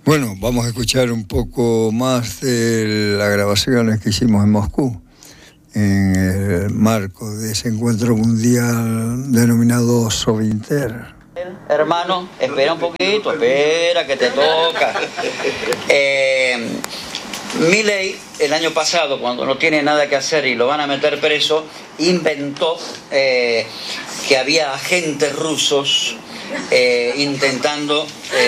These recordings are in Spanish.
Bueno, vamos a escuchar un poco más de las grabaciones que hicimos en Moscú, en el marco de ese encuentro mundial denominado Sovinter. Hermano, espera un poquito, espera que te toca. Milei, el año pasado, cuando no tiene nada que hacer y lo van a meter preso, inventó que había agentes rusos intentando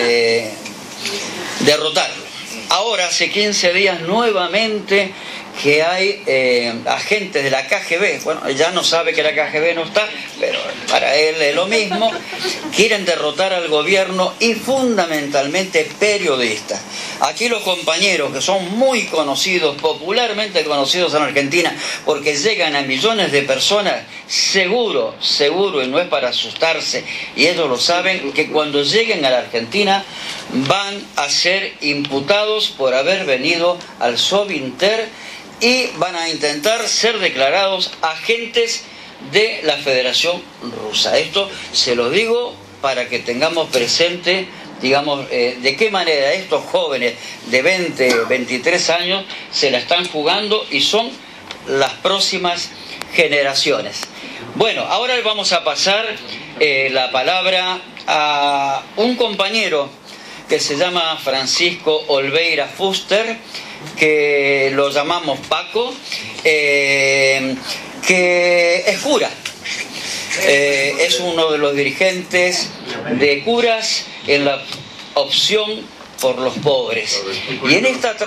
derrotarlo. Ahora, hace 15 días, nuevamente que hay agentes de la KGB, bueno, ya no sabe que la KGB no está, pero para él es lo mismo, quieren derrotar al gobierno y fundamentalmente periodistas. Aquí los compañeros que son muy conocidos, popularmente conocidos en Argentina, porque llegan a millones de personas, seguro, y no es para asustarse, y ellos lo saben, que cuando lleguen a la Argentina van a ser imputados por haber venido al Sovinter y van a intentar ser declarados agentes de la Federación Rusa. Esto se lo digo para que tengamos presente, digamos, de qué manera estos jóvenes de 20, 23 años se la están jugando y son las próximas generaciones. Bueno, ahora vamos a pasar la palabra a un compañero que se llama Francisco Olveira Fuster, que lo llamamos Paco, que es cura. Es uno de los dirigentes de curas en la opción por los pobres. Y en esta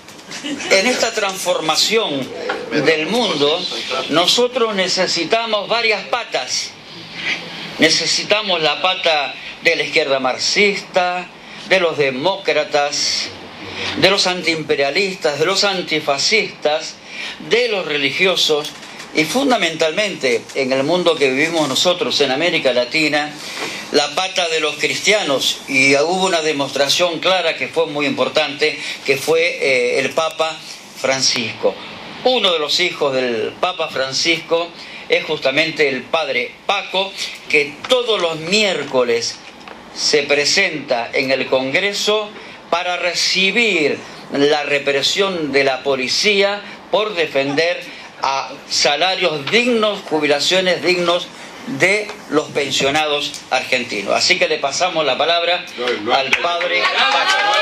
transformación del mundo, nosotros necesitamos varias patas. Necesitamos la pata de la izquierda marxista, de los demócratas, de los antiimperialistas, de los antifascistas, de los religiosos y fundamentalmente en el mundo que vivimos nosotros en América Latina, la pata de los cristianos. Y hubo una demostración clara que fue muy importante, que fue el Papa Francisco. Uno de los hijos del Papa Francisco es justamente el padre Paco, que todos los miércoles se presenta en el Congreso para recibir la represión de la policía por defender a salarios dignos, jubilaciones dignos de los pensionados argentinos. Así que le pasamos la palabra al padre Paco.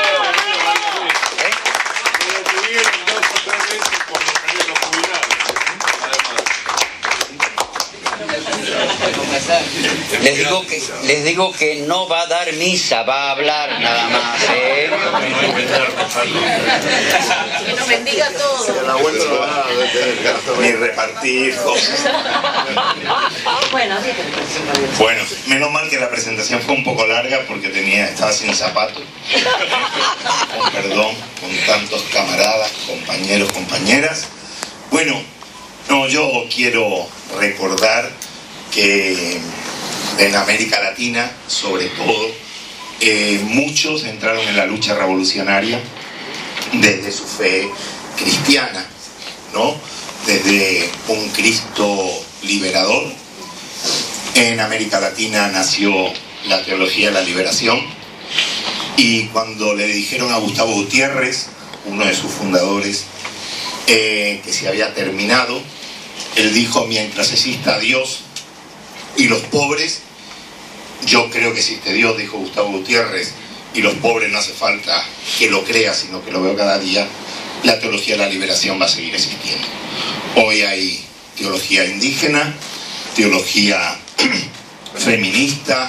Les digo que no va a dar misa, va a hablar nada más, Que nos bendiga todo. Ni repartir cosas. Bueno, menos mal que la presentación fue un poco larga porque estaba sin zapatos. Con perdón, con tantos camaradas, compañeros, compañeras. Bueno, no, yo quiero recordar que en América Latina, sobre todo, muchos entraron en la lucha revolucionaria desde su fe cristiana, ¿no? Desde un Cristo liberador. En América Latina nació la teología de la liberación, y cuando le dijeron a Gustavo Gutiérrez, uno de sus fundadores, que se había terminado, él dijo: mientras exista Dios y los pobres, yo creo que existe Dios, dijo Gustavo Gutiérrez, y los pobres no hace falta que lo crea, sino que lo veo cada día, la teología de la liberación va a seguir existiendo. Hoy hay teología indígena, teología feminista,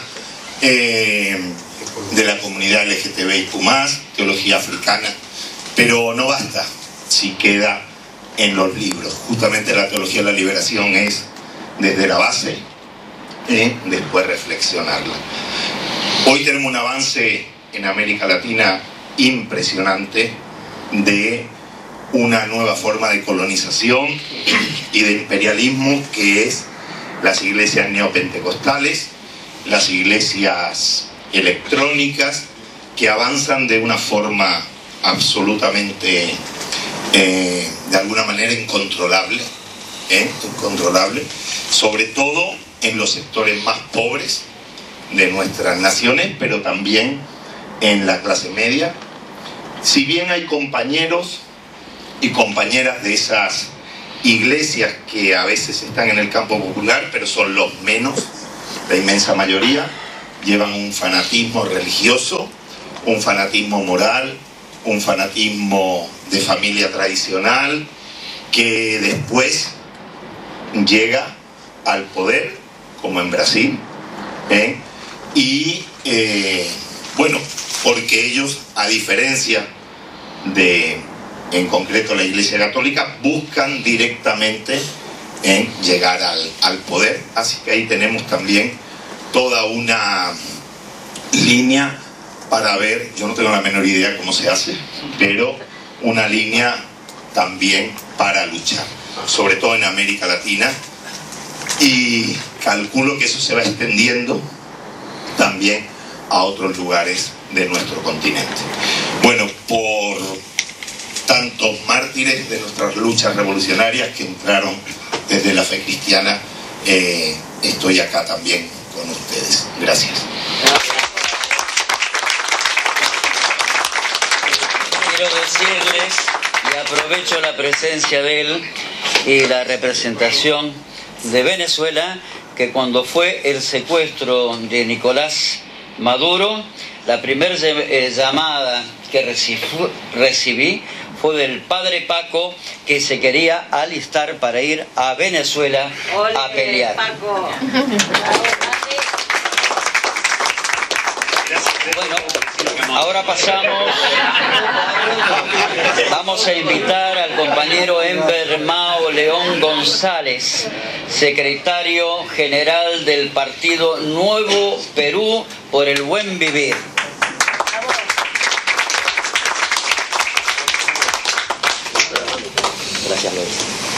de la comunidad LGTBIQ+, teología africana, pero no basta si queda en los libros. Justamente la teología de la liberación es desde la base, después reflexionarla. Hoy tenemos un avance en América Latina impresionante de una nueva forma de colonización y de imperialismo, que es las iglesias neopentecostales, las iglesias electrónicas, que avanzan de una forma absolutamente, de alguna manera, incontrolable, sobre todo en los sectores más pobres de nuestras naciones, pero también en la clase media, si bien hay compañeros y compañeras de esas iglesias que a veces están en el campo popular, pero son los menos, la inmensa mayoría, llevan un fanatismo religioso, un fanatismo moral, un fanatismo de familia tradicional, que después llega al poder, como en Brasil, bueno, porque ellos, a diferencia de, en concreto, la Iglesia Católica, buscan directamente llegar al poder. Así que ahí tenemos también toda una línea para ver, yo no tengo la menor idea cómo se hace, pero una línea también para luchar, sobre todo en América Latina, y calculo que eso se va extendiendo también a otros lugares de nuestro continente. Bueno, por tantos mártires de nuestras luchas revolucionarias que entraron desde la fe cristiana, estoy acá también con ustedes. Gracias. Quiero decirles, y aprovecho la presencia de él y la representación de Venezuela, que cuando fue el secuestro de Nicolás Maduro, la primera llamada que recibí fue del padre Paco, que se quería alistar para ir a Venezuela a pelear. Paco. Bueno, ahora vamos a invitar al compañero Enver Mao León González, secretario general del partido Nuevo Perú por el Buen Vivir. Gracias, Luis.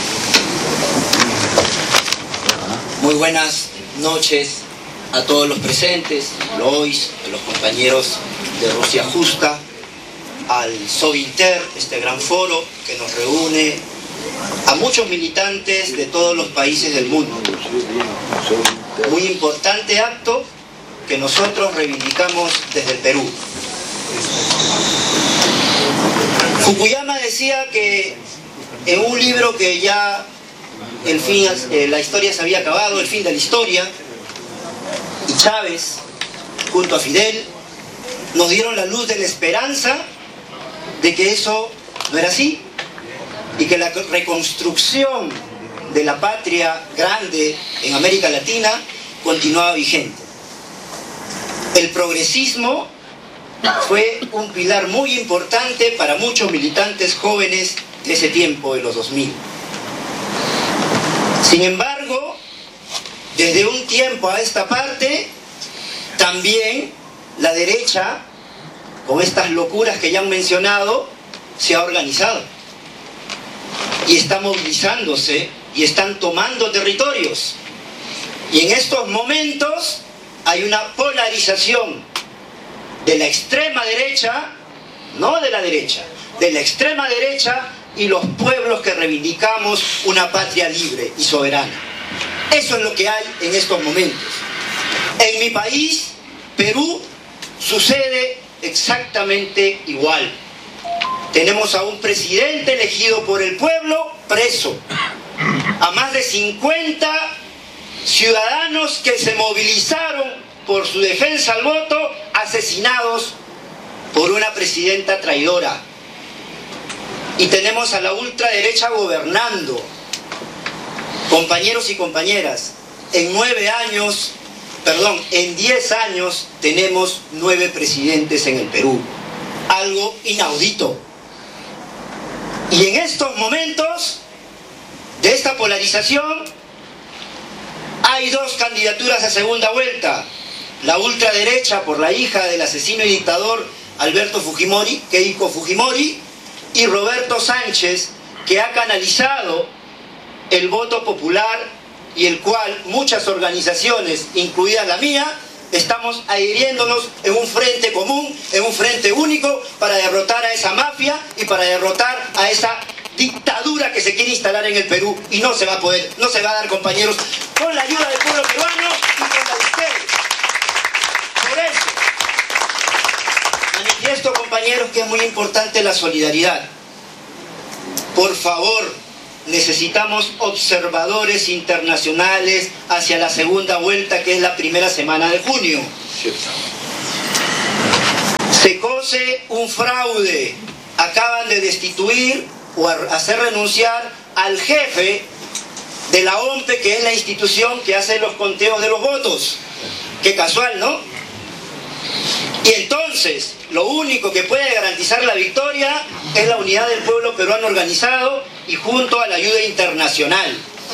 Muy buenas noches a todos los presentes, Lois, a los compañeros de Rusia Justa, al Sovinter, este gran foro que nos reúne a muchos militantes de todos los países del mundo. Muy importante acto que nosotros reivindicamos desde el Perú. Fukuyama decía que en un libro que ya la historia se había acabado, el fin de la historia, y Chávez, junto a Fidel, nos dieron la luz de la esperanza de que eso no era así, y que la reconstrucción de la patria grande en América Latina continuaba vigente. El progresismo fue un pilar muy importante para muchos militantes jóvenes de ese tiempo, de los 2000. Sin embargo, desde un tiempo a esta parte, también la derecha, con estas locuras que ya han mencionado, se ha organizado. Y está movilizándose y están tomando territorios. Y en estos momentos hay una polarización de la extrema derecha, no de la derecha, de la extrema derecha y los pueblos que reivindicamos una patria libre y soberana. Eso es lo que hay en estos momentos. En mi país, Perú, sucede exactamente igual. Tenemos a un presidente elegido por el pueblo preso, a más de 50 ciudadanos que se movilizaron por su defensa al voto, asesinados por una presidenta traidora. Y tenemos a la ultraderecha gobernando. Compañeros y compañeras, en 10 años tenemos 9 presidentes en el Perú. Algo inaudito. Y en estos momentos de esta polarización hay 2 candidaturas a segunda vuelta. La ultraderecha por la hija del asesino y dictador Alberto Fujimori, Keiko Fujimori, y Roberto Sánchez, que ha canalizado el voto popular y el cual muchas organizaciones, incluida la mía, estamos adhiriéndonos en un frente común, en un frente único, para derrotar a esa mafia y para derrotar a esa dictadura que se quiere instalar en el Perú. Y no se va a poder, no se va a dar, compañeros, con la ayuda del pueblo peruano y con la de ustedes. Por eso Y esto, compañeros, que es muy importante, la solidaridad. Por favor, necesitamos observadores internacionales hacia la segunda vuelta, que es la primera semana de junio. Se cose un fraude. Acaban de destituir o hacer renunciar al jefe de la OMPE, que es la institución que hace los conteos de los votos. Qué casual, ¿no? Y entonces, lo único que puede garantizar la victoria es la unidad del pueblo peruano organizado y junto a la ayuda internacional.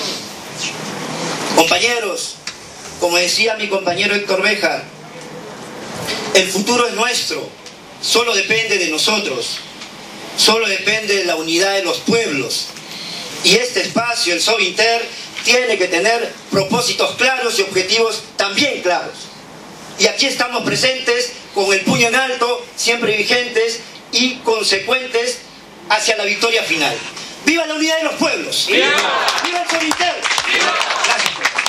Compañeros, como decía mi compañero Héctor Béjar, el futuro es nuestro, solo depende de nosotros, solo depende de la unidad de los pueblos. Y este espacio, el Sovinter, tiene que tener propósitos claros y objetivos también claros. Y aquí estamos presentes con el puño en alto, siempre vigentes y consecuentes hacia la victoria final. ¡Viva la unidad de los pueblos! ¡Viva! ¡Viva el Sovinter! ¡Viva! Gracias.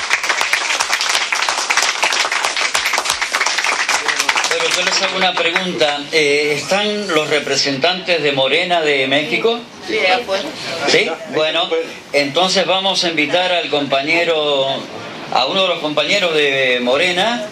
Pero yo les hago una pregunta. ¿Están los representantes de Morena de México? Sí, afuera. ¿Sí? Bueno, entonces vamos a invitar al compañero, a uno de los compañeros de Morena.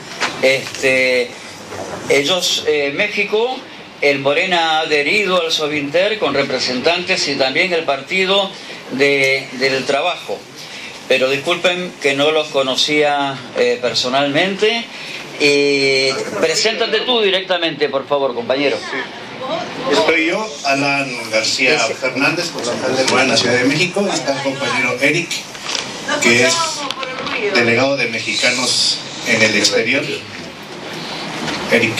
Ellos, México, el Morena ha adherido al Sovinter con representantes y también el Partido del Trabajo. Pero disculpen que no los conocía personalmente. Preséntate tú directamente, por favor, compañero. Estoy yo, Alan García Fernández, concejal de Morena, Ciudad de México. Y está el compañero Eric, que es delegado de mexicanos en el exterior. Eric.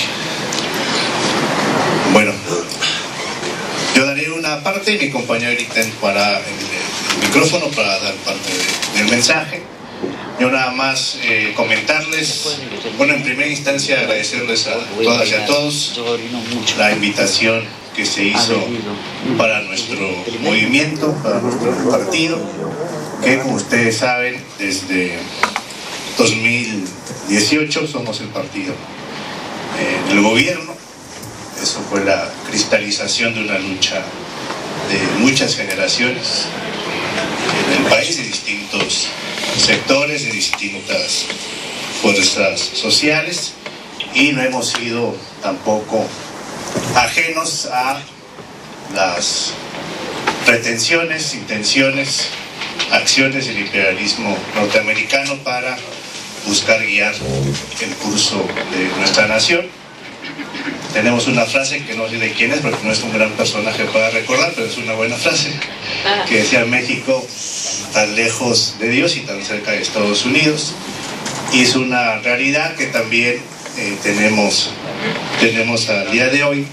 Bueno, yo daré una parte y mi compañero Eric para el micrófono para dar parte del mensaje. Yo nada más comentarles, bueno, en primera instancia agradecerles a todas y a todos la invitación que se hizo para nuestro movimiento, para nuestro partido, que como ustedes saben, desde 2018 somos el partido del gobierno. Eso fue la cristalización de una lucha de muchas generaciones en el país, de distintos sectores, de distintas fuerzas sociales, y no hemos sido tampoco ajenos a las pretensiones, intenciones, acciones del imperialismo norteamericano para buscar guiar el curso de nuestra nación. Tenemos una frase que no sé de quién es, porque no es un gran personaje para recordar, pero es una buena frase, que decía: México tan lejos de Dios y tan cerca de Estados Unidos. Y es una realidad que también tenemos al día de hoy.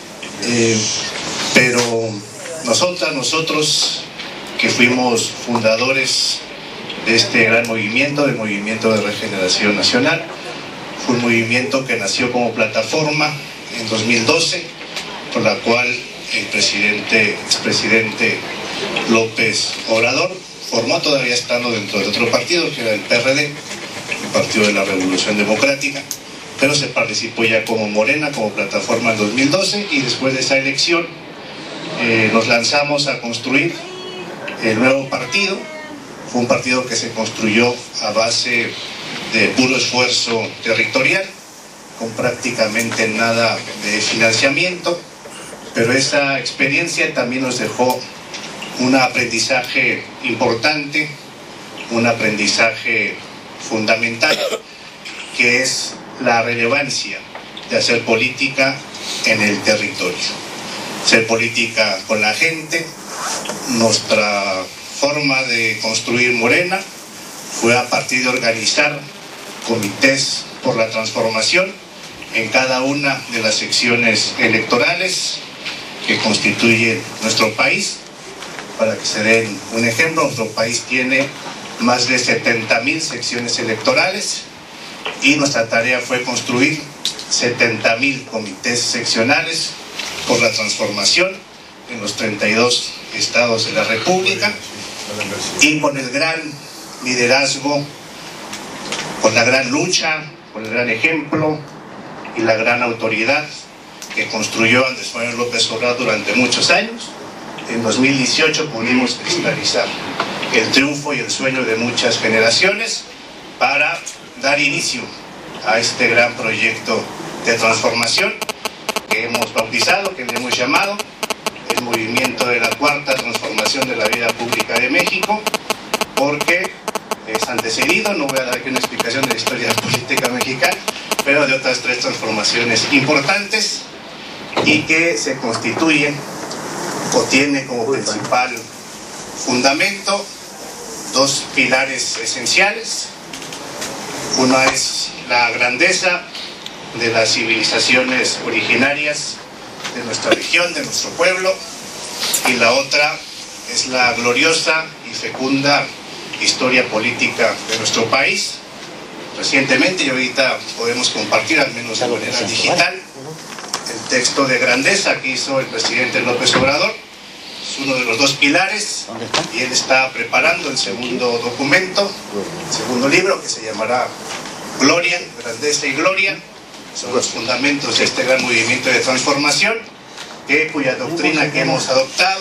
Pero nosotros que fuimos fundadores de este gran movimiento, del Movimiento de Regeneración Nacional, fue un movimiento que nació como plataforma en 2012, por la cual el expresidente López Obrador formó, todavía estando dentro de otro partido, que era el PRD, el Partido de la Revolución Democrática, pero se participó ya como Morena, como plataforma en 2012, y después de esa elección nos lanzamos a construir el nuevo partido. Fue un partido que se construyó a base de puro esfuerzo territorial, con prácticamente nada de financiamiento, pero esa experiencia también nos dejó un aprendizaje importante, un aprendizaje fundamental, que es la relevancia de hacer política en el territorio, hacer política con la gente. Nuestra forma de construir Morena fue a partir de organizar comités por la transformación en cada una de las secciones electorales que constituyen nuestro país. Para que se den un ejemplo, nuestro país tiene más de 70,000 secciones electorales, y nuestra tarea fue construir 70,000 comités seccionales por la transformación en los 32 estados de la República, y con el gran liderazgo, con la gran lucha, con el gran ejemplo y la gran autoridad que construyó Andrés Manuel López Obrador durante muchos años. En 2018 pudimos cristalizar el triunfo y el sueño de muchas generaciones para dar inicio a este gran proyecto de transformación que hemos bautizado, que le hemos llamado el movimiento de la Cuarta Transformación de la Vida Pública de México, porque es antecedido, no voy a dar aquí una explicación de la historia política mexicana, pero de otras 3 transformaciones importantes y que se constituyen o tiene como principal fundamento 2 pilares esenciales. Una es la grandeza de las civilizaciones originarias de nuestra región, de nuestro pueblo, y la otra es la gloriosa y fecunda historia política de nuestro país. Recientemente, y ahorita podemos compartir, al menos de manera digital, el texto de grandeza que hizo el presidente López Obrador. Es uno de los 2 pilares, y él está preparando el segundo documento, el segundo libro, que se llamará Gloria, Grandeza y Gloria. Son los fundamentos de este gran movimiento de transformación, cuya doctrina que hemos adoptado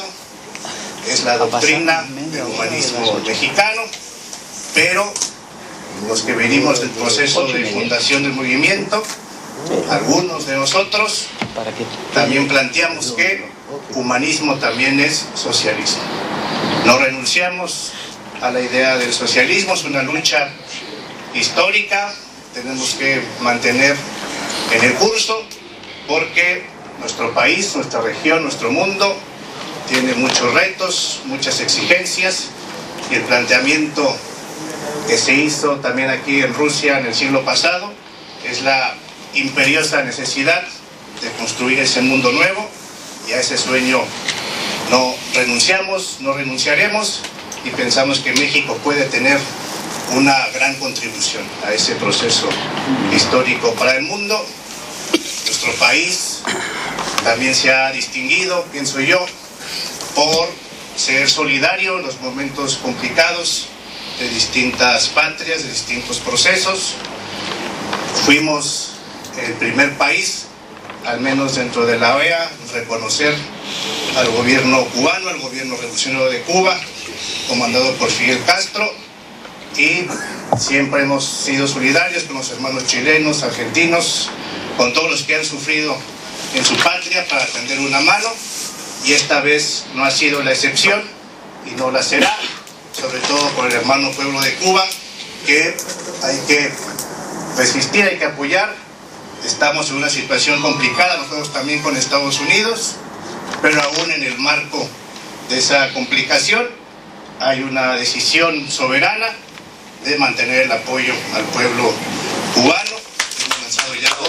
es la doctrina del humanismo mexicano, pero los que venimos del proceso de fundación del movimiento, algunos de nosotros también planteamos que humanismo también es socialismo. No renunciamos a la idea del socialismo, es una lucha histórica, tenemos que mantener en el curso, porque nuestro país, nuestra región, nuestro mundo tiene muchos retos, muchas exigencias, y el planteamiento que se hizo también aquí en Rusia en el siglo pasado es la imperiosa necesidad de construir ese mundo nuevo, y a ese sueño no renunciamos, no renunciaremos, y pensamos que México puede tener una gran contribución a ese proceso histórico para el mundo. Nuestro país también se ha distinguido, pienso yo, por ser solidario en los momentos complicados de distintas patrias, de distintos procesos. Fuimos el primer país, al menos dentro de la OEA, en reconocer al gobierno cubano, al gobierno revolucionario de Cuba, comandado por Fidel Castro, y siempre hemos sido solidarios con los hermanos chilenos, argentinos, con todos los que han sufrido en su patria para tender una mano, y esta vez no ha sido la excepción y no la será, sobre todo por el hermano pueblo de Cuba, que hay que resistir, hay que apoyar. Estamos en una situación complicada, nosotros también con Estados Unidos, pero aún en el marco de esa complicación hay una decisión soberana de mantener el apoyo al pueblo cubano. Hemos lanzado ya 2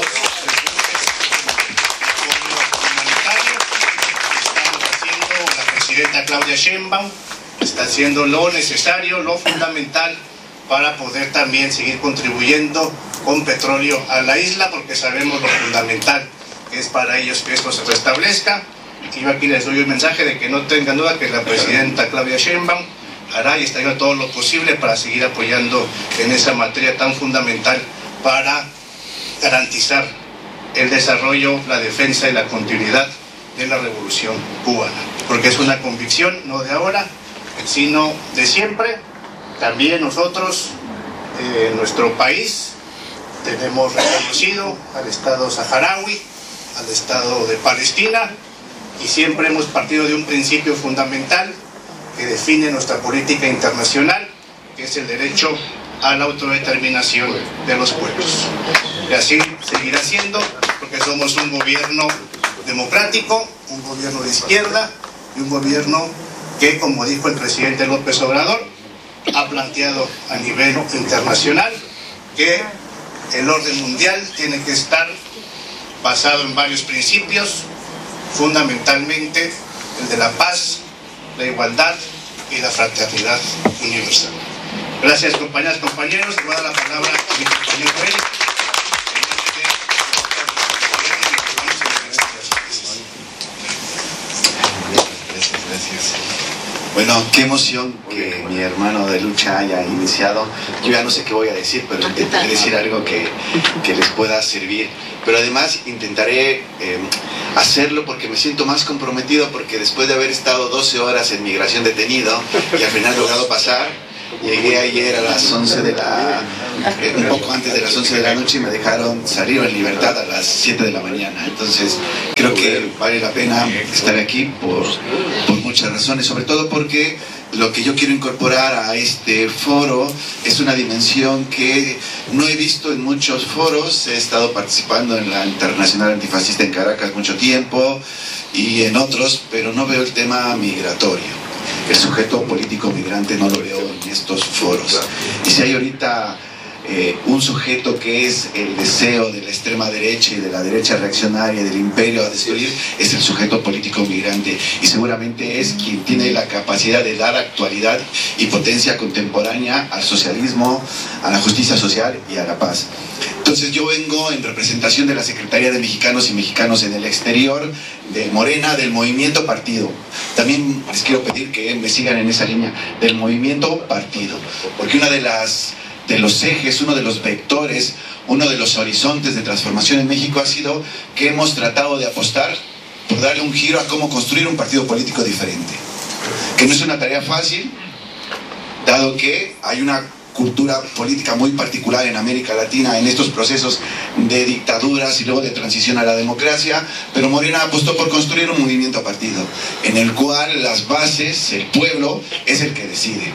humanitario. Estamos haciendo, la presidenta Claudia Sheinbaum está haciendo lo necesario, lo fundamental, para poder también seguir contribuyendo con petróleo a la isla, porque sabemos lo fundamental que es para ellos que esto se restablezca. Y yo aquí les doy un mensaje de que no tengan duda que la presidenta Claudia Sheinbaum hará y está haciendo todo lo posible para seguir apoyando en esa materia tan fundamental para garantizar el desarrollo, la defensa y la continuidad de la revolución cubana, porque es una convicción no de ahora, sino de siempre. También nosotros, en nuestro país, tenemos reconocido al Estado saharaui, al Estado de Palestina, y siempre hemos partido de un principio fundamental que define nuestra política internacional, que es el derecho a la autodeterminación de los pueblos. Y así seguirá siendo, porque somos un gobierno democrático, un gobierno de izquierda, y un gobierno que, como dijo el presidente López Obrador, ha planteado a nivel internacional que el orden mundial tiene que estar basado en varios principios, fundamentalmente el de la paz, la igualdad y la fraternidad universal. Gracias, compañeras, compañeros. Le voy a dar la palabra a mi compañero Eric. Gracias. Bueno, qué emoción que mi hermano de lucha haya iniciado. Yo ya no sé qué voy a decir, pero intentaré decir algo que les pueda servir. Pero además intentaré hacerlo porque me siento más comprometido, porque después de haber estado 12 horas en migración detenido y al final logrado pasar, llegué ayer a las 11 un poco antes de las 11 de la noche y me dejaron salir en libertad a las 7 de la mañana. Entonces creo que vale la pena estar aquí por muchas razones, sobre todo porque lo que yo quiero incorporar a este foro es una dimensión que no he visto en muchos foros. He estado participando en la Internacional Antifascista en Caracas mucho tiempo y en otros, pero no veo el tema migratorio. El sujeto político migrante no lo veo en estos foros. Y si hay ahorita un sujeto que es el deseo de la extrema derecha y de la derecha reaccionaria y del imperio a destruir, es el sujeto político migrante, y seguramente es quien tiene la capacidad de dar actualidad y potencia contemporánea al socialismo, a la justicia social y a la paz. Entonces yo vengo en representación de la Secretaría de Mexicanos y Mexicanos en el Exterior, de Morena, del movimiento partido. También les quiero pedir que me sigan en esa línea, del movimiento partido, porque una de los ejes, uno de los vectores, uno de los horizontes de transformación en México ha sido que hemos tratado de apostar por darle un giro a cómo construir un partido político diferente. Que no es una tarea fácil, dado que hay una cultura política muy particular en América Latina en estos procesos de dictaduras y luego de transición a la democracia, pero Morena apostó por construir un movimiento partido, en el cual las bases, el pueblo, es el que decide.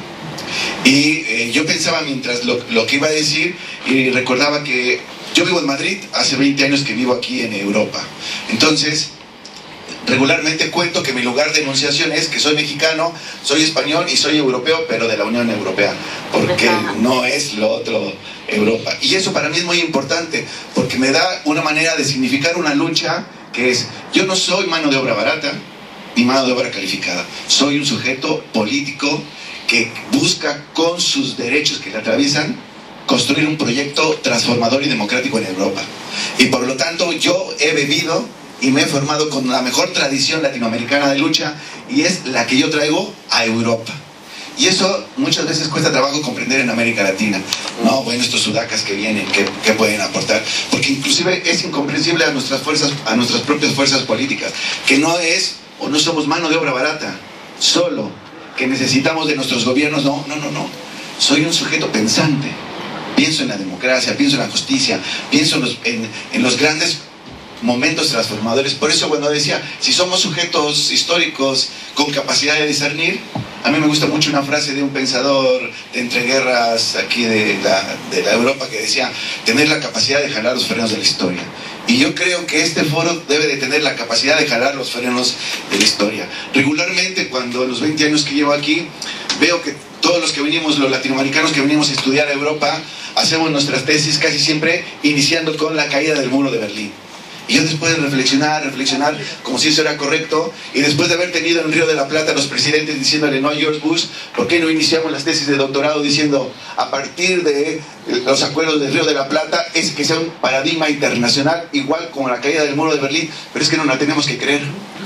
Y yo pensaba mientras lo que iba a decir, y recordaba que yo vivo en Madrid, hace 20 años que vivo aquí en Europa. Entonces, regularmente cuento que mi lugar de enunciación es que soy mexicano, soy español y soy europeo, pero de la Unión Europea, porque no es lo otro Europa. Y eso para mí es muy importante, porque me da una manera de significar una lucha que es: yo no soy mano de obra barata, ni mano de obra calificada. Soy un sujeto político que busca, con sus derechos que le atraviesan, construir un proyecto transformador y democrático en Europa. Y por lo tanto yo he bebido y me he formado con la mejor tradición latinoamericana de lucha, y es la que yo traigo a Europa. Y eso muchas veces cuesta trabajo comprender en América Latina. No, bueno, estos sudacas que vienen, ¿qué pueden aportar? Porque inclusive es incomprensible a nuestras propias fuerzas políticas, que no somos mano de obra barata, solo que necesitamos de nuestros gobiernos. No. Soy un sujeto pensante. Pienso en la democracia, pienso en la justicia, pienso en los grandes momentos transformadores. Por eso cuando decía, si somos sujetos históricos con capacidad de discernir, a mí me gusta mucho una frase de un pensador de entreguerras aquí de la Europa, que decía, tener la capacidad de jalar los frenos de la historia. Y yo creo que este foro debe de tener la capacidad de jalar los frenos de la historia. Regularmente, cuando en los 20 años que llevo aquí, veo que todos los latinoamericanos que venimos a estudiar a Europa, hacemos nuestras tesis casi siempre iniciando con la caída del muro de Berlín. Y yo, después de reflexionar como si eso era correcto, y después de haber tenido en Río de la Plata los presidentes diciéndole no a George Bush, ¿por qué no iniciamos las tesis de doctorado diciendo, a partir de los acuerdos de Río de la Plata, es que sea un paradigma internacional igual como la caída del muro de Berlín? Pero es que no la tenemos que creer.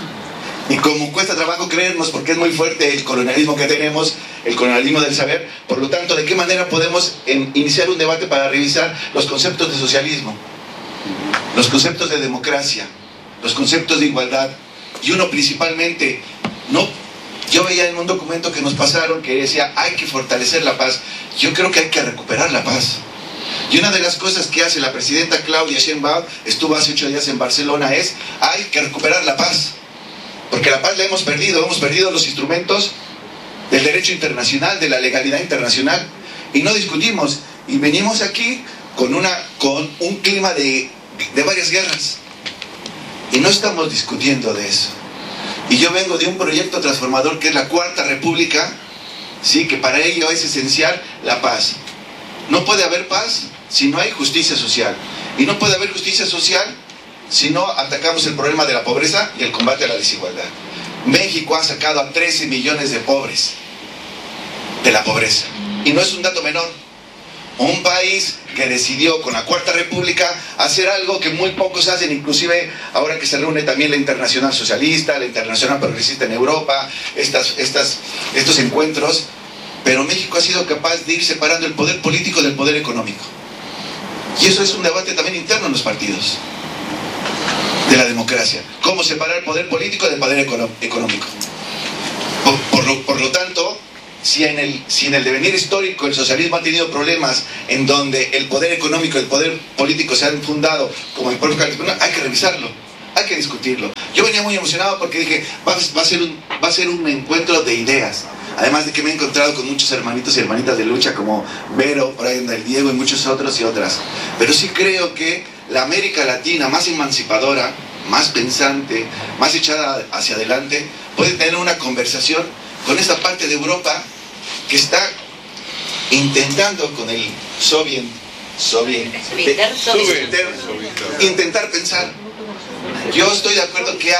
Y como cuesta trabajo creernos, porque es muy fuerte el colonialismo que tenemos, el colonialismo del saber, por lo tanto, ¿de qué manera podemos iniciar un debate para revisar los conceptos de socialismo, los conceptos de democracia, los conceptos de igualdad? Y uno principalmente, yo veía en un documento que nos pasaron que decía, hay que fortalecer la paz. Yo creo que hay que recuperar la paz. Y una de las cosas que hace la presidenta Claudia Sheinbaum, estuvo hace 8 días en Barcelona, es, hay que recuperar la paz. Porque la paz la hemos perdido los instrumentos del derecho internacional, de la legalidad internacional, y no discutimos. Y venimos aquí con un clima de varias guerras, y no estamos discutiendo de eso. Y yo vengo de un proyecto transformador que es la Cuarta República, ¿sí? Que para ello es esencial la paz. No puede haber paz si no hay justicia social, y no puede haber justicia social si no atacamos el problema de la pobreza y el combate a la desigualdad. México ha sacado a 13 millones de pobres de la pobreza, y no es un dato menor. Un país que decidió con la Cuarta República hacer algo que muy pocos hacen, inclusive ahora que se reúne también la Internacional Socialista, la Internacional Progresista en Europa, estos encuentros, pero México ha sido capaz de ir separando el poder político del poder económico. Y eso es un debate también interno en los partidos. de la democracia. ¿Cómo separar el poder político del poder económico? Por lo tanto, si en el devenir histórico el socialismo ha tenido problemas en donde el poder económico y el poder político se han fundado como en pueblos católicos, hay que revisarlo, hay que discutirlo. Yo venía muy emocionado porque dije, va a ser un encuentro de ideas. Además de que me he encontrado con muchos hermanitos y hermanitas de lucha como Vero, por ahí anda el Diego y muchos otros y otras. Pero sí creo que la América Latina más emancipadora, más pensante, más echada hacia adelante, puede tener una conversación con esta parte de Europa que está intentando con el intentar pensar. Yo estoy de acuerdo que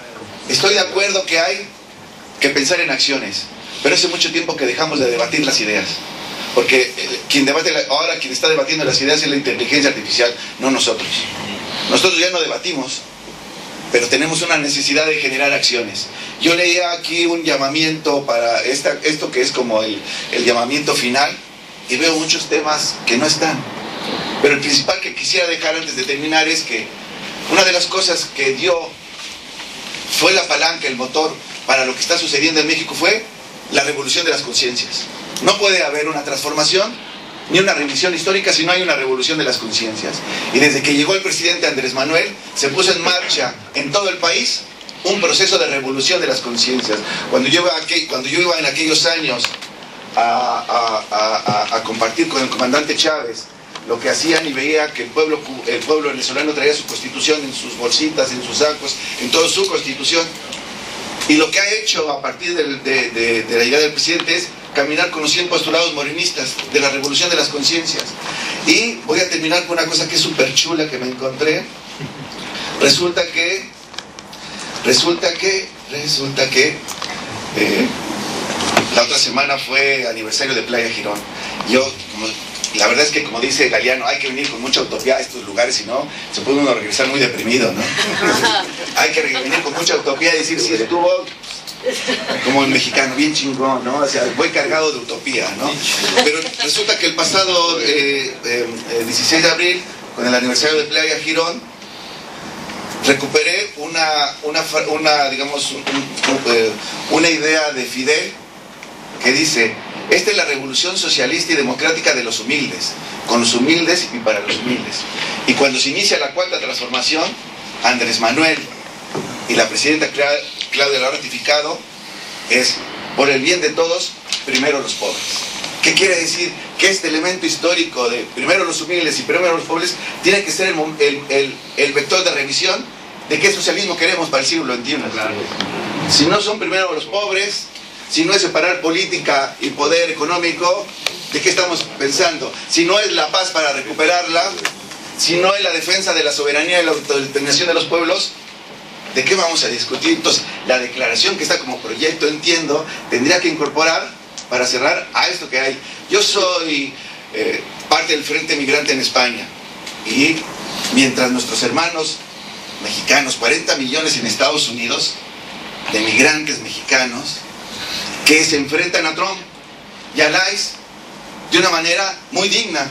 hay que pensar en acciones, pero hace mucho tiempo que dejamos de debatir las ideas, porque quien está debatiendo las ideas es la inteligencia artificial, no nosotros. Nosotros ya no debatimos, pero tenemos una necesidad de generar acciones. Yo leía aquí un llamamiento para esto que es como el llamamiento final, y veo muchos temas que no están. Pero el principal que quisiera dejar antes de terminar es que una de las cosas que fue la palanca, el motor para lo que está sucediendo en México fue la revolución de las conciencias. No puede haber una transformación ni una revisión histórica si no hay una revolución de las conciencias. Y desde que llegó el presidente Andrés Manuel, se puso en marcha en todo el país un proceso de revolución de las conciencias. Cuando yo iba en aquellos años a compartir con el comandante Chávez lo que hacían, y veía que el pueblo venezolano traía su constitución en sus bolsitas, en sus sacos, en toda su constitución. Y lo que ha hecho a partir de la llegada del presidente es caminar con los 100 postulados morenistas de la revolución de las conciencias. Y voy a terminar con una cosa que es súper chula que me encontré. Resulta que la otra semana fue aniversario de Playa Girón. La verdad es que, como dice Galeano, hay que venir con mucha utopía a estos lugares, si no, se puede uno regresar muy deprimido, ¿no? Hay que venir con mucha utopía y decir, sí, estuvo como el mexicano, bien chingón, ¿no? O sea, voy cargado de utopía, ¿no? Pero resulta que el pasado 16 de abril, con el aniversario de Playa Girón, recuperé una idea de Fidel que dice: esta es la revolución socialista y democrática de los humildes, con los humildes y para los humildes. Y cuando se inicia la cuarta transformación, Andrés Manuel y la presidenta Claudia lo ha ratificado, es por el bien de todos, primero los pobres. ¿Qué quiere decir? Que este elemento histórico de primero los humildes y primero los pobres tiene que ser el vector de revisión de qué socialismo queremos para el siglo XXI. Si no son primero los pobres, si no es separar política y poder económico, ¿de qué estamos pensando? Si no es la paz para recuperarla, si no es la defensa de la soberanía y la autodeterminación de los pueblos, ¿de qué vamos a discutir? Entonces, la declaración que está como proyecto, entiendo, tendría que incorporar, para cerrar, a esto que hay. Yo soy parte del Frente Migrante en España, y mientras nuestros hermanos mexicanos, 40 millones en Estados Unidos, de migrantes mexicanos, que se enfrentan a Trump y a ICE de una manera muy digna,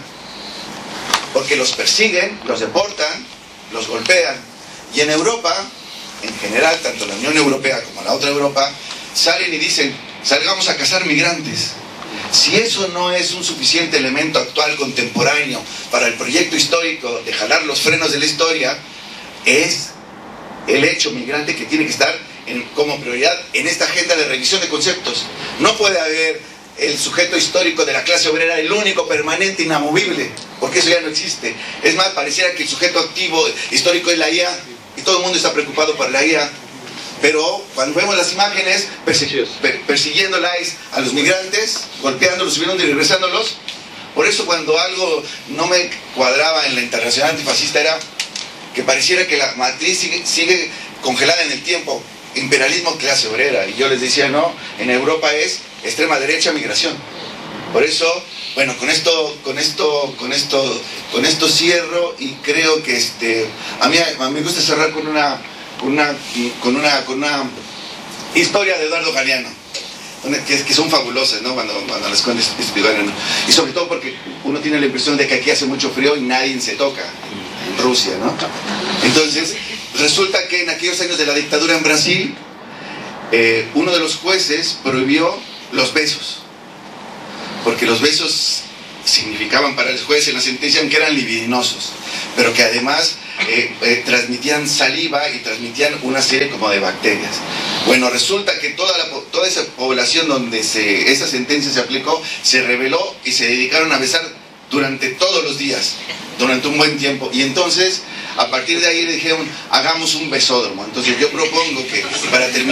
porque los persiguen, los deportan, los golpean. Y en Europa, en general, tanto la Unión Europea como la otra Europa, salen y dicen: salgamos a cazar migrantes. Si eso no es un suficiente elemento actual, contemporáneo, para el proyecto histórico de jalar los frenos de la historia, es el hecho migrante que tiene que estar como prioridad en esta agenda de revisión de conceptos. No puede haber el sujeto histórico de la clase obrera, el único, permanente, inamovible, porque eso ya no existe. Es más, pareciera que el sujeto activo histórico es la IA, y todo el mundo está preocupado por la IA. Pero cuando vemos las imágenes persiguiendo a los migrantes, golpeándolos, subiendo y regresándolos, por eso cuando algo no me cuadraba en la Internacional Antifascista era que pareciera que la matriz sigue congelada en el tiempo. Imperialismo, clase obrera. Y yo les decía, no, en Europa es extrema derecha, migración. Por eso, bueno, con esto cierro, y creo que a mí me gusta cerrar con una historia de Eduardo Galeano, que son fabulosas, ¿no? Cuando las cuentas, ¿no? Y sobre todo porque uno tiene la impresión de que aquí hace mucho frío y nadie se toca en Rusia, ¿no? Entonces, resulta que en aquellos años de la dictadura en Brasil, uno de los jueces prohibió los besos, porque los besos significaban para el juez en la sentencia que eran libidinosos, pero que además transmitían saliva y transmitían una serie como de bacterias. Bueno, resulta que toda esa población donde esa sentencia se aplicó se rebeló y se dedicaron a besar durante todos los días, durante un buen tiempo, y entonces a partir de ahí le dijeron hagamos un besódromo. Entonces yo propongo que para terminar